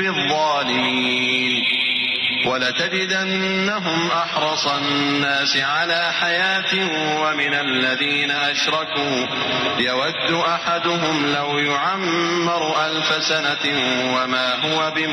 للظالمين. ولتجدنهم أحرص الناس على حياة ومن الذين أشركوا يود أحدهم لو يعمر 1000 سنة وما هو